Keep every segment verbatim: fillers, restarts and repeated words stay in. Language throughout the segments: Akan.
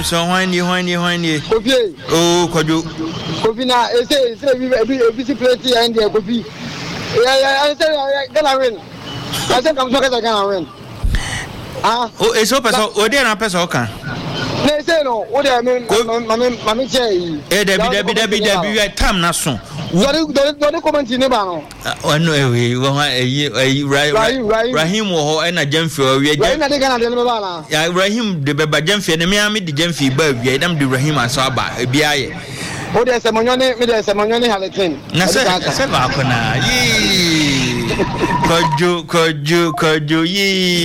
Madam so when you when you when you Kofi oh Kojo Kofi na e say say we we we play and there Kofi yeah yeah I say gonna win I say come so gonna win ah oh it's so person o dey na person kan na say no o dey me me me say eh Debbie Debbie Debbie Debbie time na so Dori dori dori comment ni ba no oh no eh wo ha eh Rahim wo ho e na Jamfi o wi Rahim na de Ghana de me ba na ya Rahim de beba Jamfi na me am de Jamfi ba wi dem de Rahim aso aba e bia ye o de se monyone me de se monyone haletin na se se ba ko na yi Kojo Kojo Kojo yi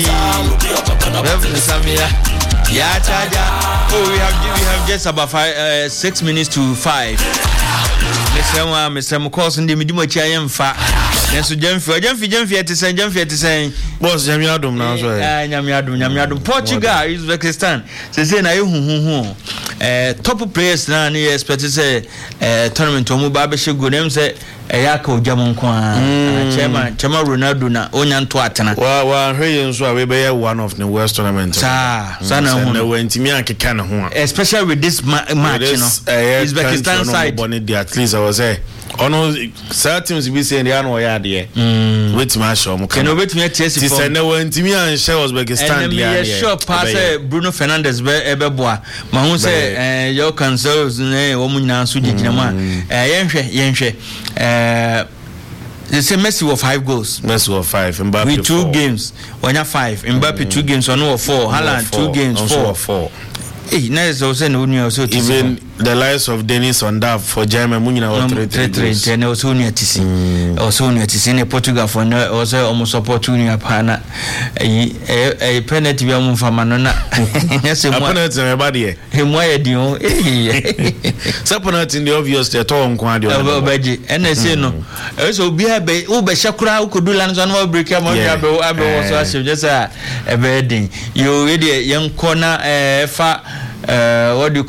Samia ya chaja oh we have we have just about five uh, six minutes to five Mister Wa Mister Mukos ndi midimo chi ayemfa Nenso Jamfi Jamfi Jamfi etisen Jamfi etisen boss Nyame adom na so eh Nyame adom Nyame adom Portugal Uzbekistan say say na yehuhuhu eh top players na na expect say eh tournament omu ba be shego nem say eyaka ojamon ko a chairman chairman Ronaldo na onya nto atena wa wa hwe nso a we be one of the West tournament sa sa na hu na wantimi akeka na ho especially with this ma match you know Uzbekistan side at least I was there ono certain be say they no ya de wait ma show mo can wait me test for say na wantimi an share Uzbekistan dia and me sure pass Bruno Fernandes be ebeboa ma hu say eh your cancels na wo munyina so gigina ma eh yenhwe yenhwe eh they say Messi was five goals. Messi was five. Mbappe with two four. games. When you five. Mbappe mm. two games. One or four. Haaland two games. Also four. four. Hey, nice. Also, no new. Also, even the likes of Dennis Ondaf for Germany, Munina was three three three. And also near T C. Also near T C. In Portugal for no. Also almost support two near Pana. A a penalty be almost for Manona. Yes, a penalty. Everybody. Him why do you? Some penalty in the obvious. They talk on quantity. Obeji. And I say no. Also be a be. Ube Shakura who could do lands on our break. I'm on your abo. Abo was just a a bedding. You ready? Young corner. Eh, fa. Uh, what do you